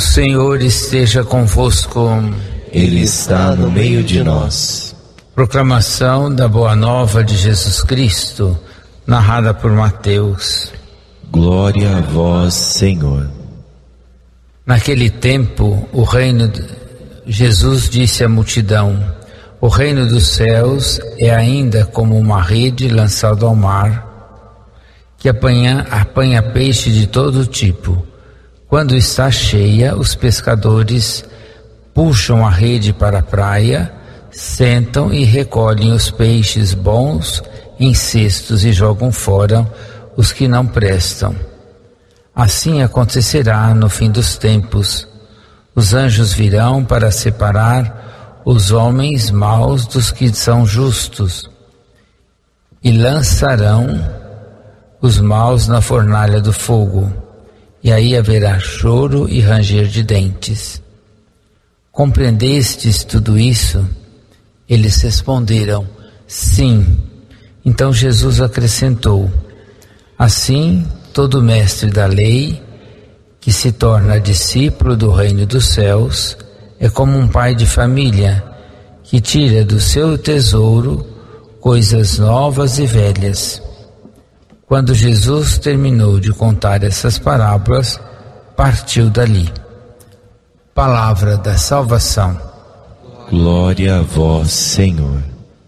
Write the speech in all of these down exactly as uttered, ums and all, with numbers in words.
Senhor esteja convosco. Ele está no meio de nós. Proclamação da Boa Nova de Jesus Cristo, narrada por Mateus. Glória a vós, Senhor. Naquele tempo, o reino de Jesus disse à multidão: o reino dos céus é ainda como uma rede lançada ao mar, que apanha, apanha peixe de todo tipo. Quando está cheia, os pescadores puxam a rede para a praia, sentam e recolhem os peixes bons em cestos e jogam fora os que não prestam. Assim acontecerá no fim dos tempos. Os anjos virão para separar os homens maus dos que são justos e lançarão os maus na fornalha do fogo. E aí haverá choro e ranger de dentes. Compreendestes tudo isso? Eles responderam: sim. Então Jesus acrescentou: assim, todo mestre da lei, que se torna discípulo do reino dos céus, é como um pai de família, que tira do seu tesouro coisas novas e velhas. Quando Jesus terminou de contar essas parábolas, partiu dali. Palavra da salvação. Glória a vós, Senhor.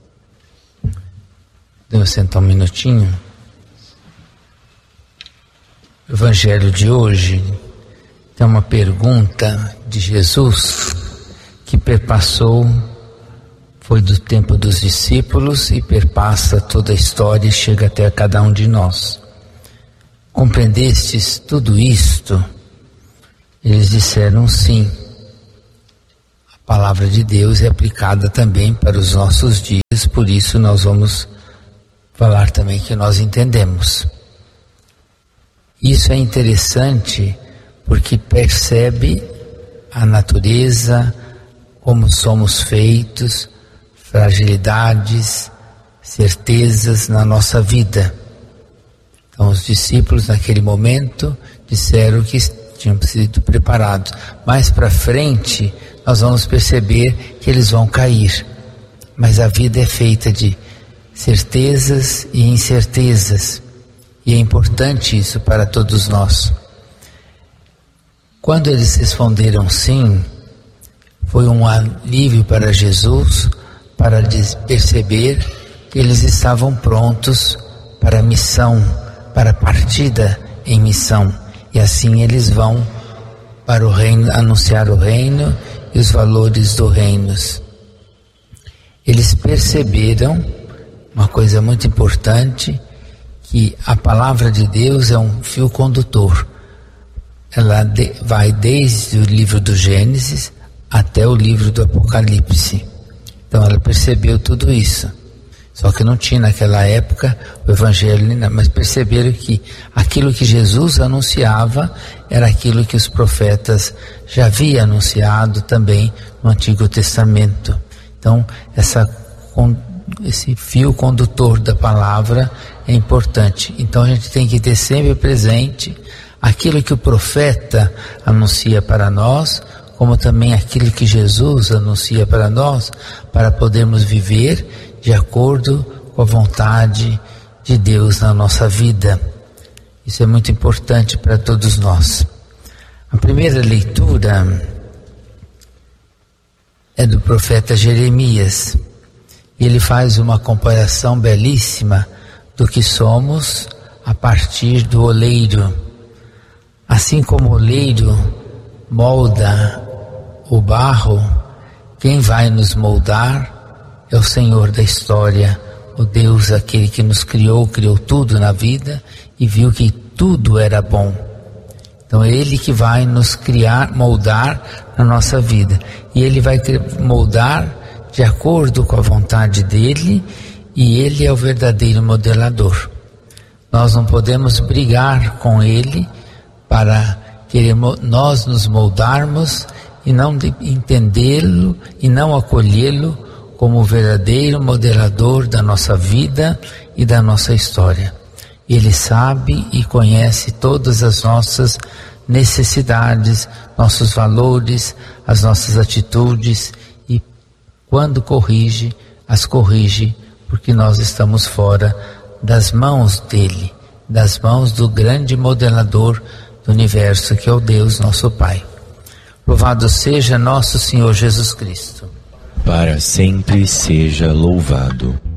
Vamos sentar um minutinho. O Evangelho de hoje tem uma pergunta de Jesus que perpassou, foi do tempo dos discípulos e perpassa toda a história e chega até cada um de nós. Compreendestes tudo isto? Eles disseram sim. A palavra de Deus é aplicada também para os nossos dias, por isso nós vamos falar também que nós entendemos. Isso é interessante porque percebe a natureza, como somos feitos, fragilidades, certezas na nossa vida. Então os discípulos naquele momento disseram que tinham sido preparados. Mais para frente nós vamos perceber que eles vão cair. Mas a vida é feita de certezas e incertezas. E é importante isso para todos nós. Quando eles responderam sim, foi um alívio para Jesus, para perceber que eles estavam prontos para a missão, para a partida em missão. E assim eles vão para o reino, anunciar o reino e os valores do reino. Eles perceberam uma coisa muito importante, que a palavra de Deus é um fio condutor. Ela de, vai desde o livro do Gênesis até o livro do Apocalipse. Então ela percebeu tudo isso. Só que não tinha naquela época o Evangelho, mas perceberam que aquilo que Jesus anunciava era aquilo que os profetas já haviam anunciado também no Antigo Testamento. Então essa, esse fio condutor da palavra é importante. Então a gente tem que ter sempre presente aquilo que o profeta anuncia para nós, como também aquilo que Jesus anuncia para nós, para podermos viver de acordo com a vontade de Deus na nossa vida. Isso é muito importante para todos nós. A primeira leitura é do profeta Jeremias. Ele faz uma comparação belíssima do que somos a partir do oleiro. Assim como o oleiro molda o barro, quem vai nos moldar é o Senhor da história, o Deus, aquele que nos criou, criou tudo na vida e viu que tudo era bom. Então é Ele que vai nos criar, moldar na nossa vida. E Ele vai moldar de acordo com a vontade dEle, e Ele é o verdadeiro modelador. Nós não podemos brigar com Ele para querer nós nos moldarmos e não entendê-lo e não acolhê-lo como o verdadeiro modelador da nossa vida e da nossa história. Ele sabe e conhece todas as nossas necessidades, nossos valores, as nossas atitudes, e quando corrige, as corrige porque nós estamos fora das mãos dele, das mãos do grande modelador do universo, que é o Deus nosso Pai. Louvado seja nosso Senhor Jesus Cristo. Para sempre seja louvado.